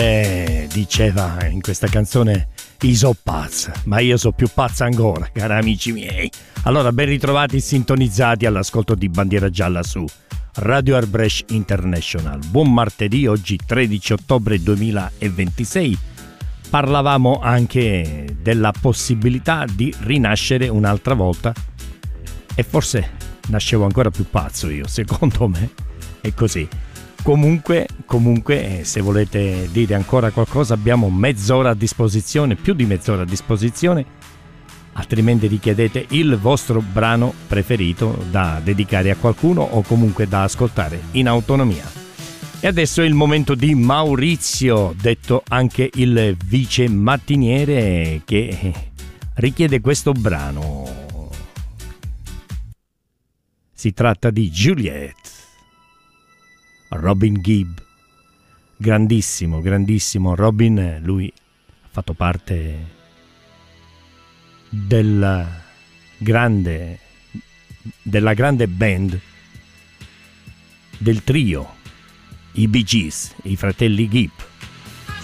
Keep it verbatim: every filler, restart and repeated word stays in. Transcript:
Eh, diceva in questa canzone "I so pazza, ma io so più pazza ancora", cari amici miei. Allora, ben ritrovati sintonizzati all'ascolto di Bandiera Gialla su Radio Arbresh International. Buon martedì, oggi tredici ottobre duemilaventisei. Parlavamo anche della possibilità di rinascere un'altra volta e forse nascevo ancora più pazzo io, secondo me è così. Comunque, comunque, se volete dire ancora qualcosa abbiamo mezz'ora a disposizione, più di mezz'ora a disposizione, altrimenti richiedete il vostro brano preferito da dedicare a qualcuno o comunque da ascoltare in autonomia. E adesso è il momento di Maurizio, detto anche il vice mattiniere, che richiede questo brano. Si tratta di Juliet. Robin Gibb, grandissimo, grandissimo Robin, lui ha fatto parte del grande, della grande band del trio, i Bee Gees, i fratelli Gibb.